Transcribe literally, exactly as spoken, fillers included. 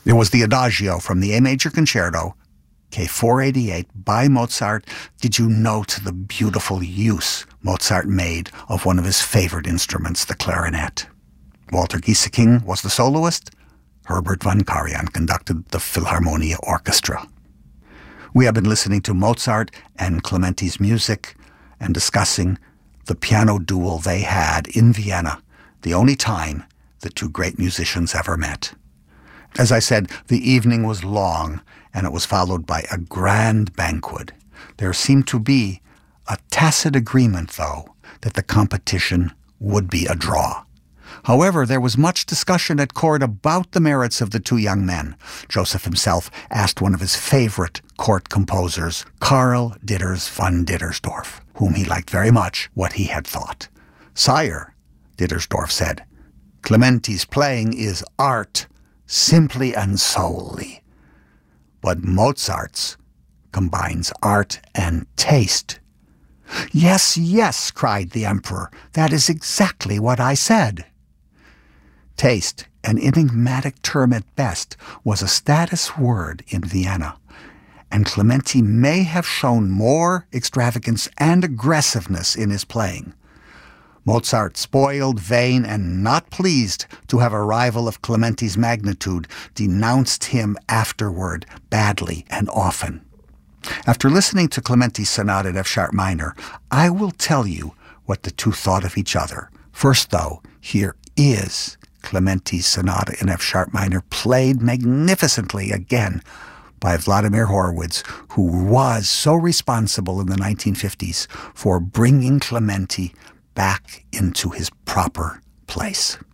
It was the Adagio from the A Major Concerto, K four eighty-eight, by Mozart. Did you note the beautiful use Mozart made of one of his favorite instruments, the clarinet? Walter Gieseking was the soloist. Herbert von Karajan conducted the Philharmonia Orchestra. We have been listening to Mozart and Clementi's music and discussing the piano duel they had in Vienna, the only time the two great musicians ever met. As I said, the evening was long, and it was followed by a grand banquet. There seemed to be a tacit agreement, though, that the competition would be a draw. However, there was much discussion at court about the merits of the two young men. Joseph himself asked one of his favorite court composers, Karl Ditters von Dittersdorf, whom he liked very much, what he had thought. "Sire," Dittersdorf said, "Clementi's playing is art, simply and solely. But Mozart's combines art and taste." "Yes, yes," cried the emperor. "That is exactly what I said." Taste, an enigmatic term at best, was a status word in Vienna, and Clementi may have shown more extravagance and aggressiveness in his playing. Mozart, spoiled, vain, and not pleased to have a rival of Clementi's magnitude, denounced him afterward badly and often. After listening to Clementi's sonata in F sharp minor, I will tell you what the two thought of each other. First, though, here is Clementi's sonata in F sharp minor, played magnificently again by Vladimir Horowitz, who was so responsible in the nineteen fifties for bringing Clementi back into his proper place.